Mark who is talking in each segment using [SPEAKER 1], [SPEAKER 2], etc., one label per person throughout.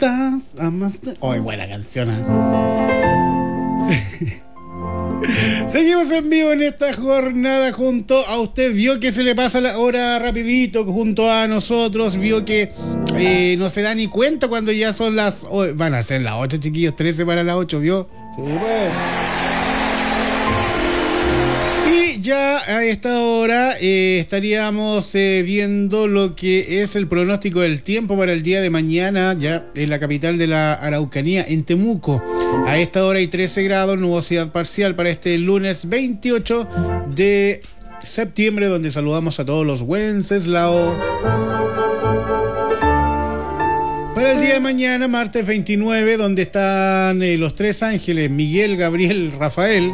[SPEAKER 1] estás? Amaste. Oh, buena canción, ¿eh? Sí. Seguimos en vivo en esta jornada junto a usted. Vio que se le pasa la hora rapidito junto a nosotros. Vio que no se da ni cuenta cuando ya son las... van a ser las 8, chiquillos, 13 para las 8, ¿vio? Sí, pues. Y ya a esta hora estaríamos viendo lo que es el pronóstico del tiempo para el día de mañana, ya en la capital de la Araucanía, en Temuco. A esta hora hay 13 grados, nubosidad parcial para este lunes 28 de septiembre, donde saludamos a todos los Wenceslao. Para el día de mañana, martes 29, donde están los tres ángeles, Miguel, Gabriel, Rafael.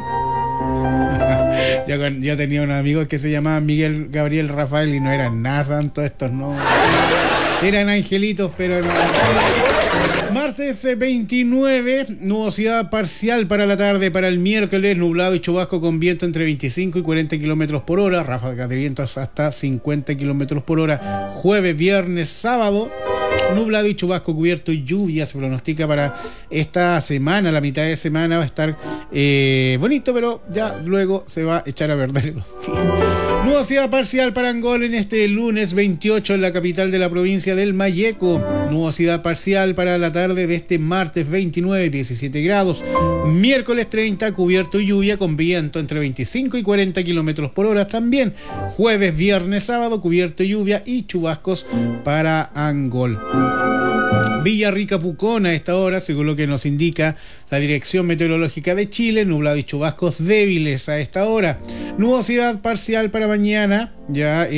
[SPEAKER 1] Ya tenía unos amigos que se llamaban Miguel, Gabriel, Rafael y no eran nada santos estos, no. Eran angelitos, pero no. Martes 29, nubosidad parcial para la tarde. Para el miércoles, nublado y chubasco con viento entre 25 y 40 kilómetros por hora. Ráfagas de vientos hasta 50 kilómetros por hora. Jueves, viernes, sábado, nublado y chubasco cubierto y lluvia se pronostica para esta semana. La mitad de semana va a estar bonito, pero ya luego se va a echar a perder los días. Nubosidad parcial para Angol en este lunes 28 en la capital de la provincia del Mayeco. Nubosidad parcial para la tarde de este martes 29, 17 grados. Miércoles 30, cubierto y lluvia con viento entre 25 y 40 kilómetros por hora también. Jueves, viernes, sábado, cubierto y lluvia y chubascos para Angol. Villarrica, Pucón a esta hora, según lo que nos indica la Dirección Meteorológica de Chile, nublado y chubascos débiles a esta hora. Nubosidad parcial para mañana, ya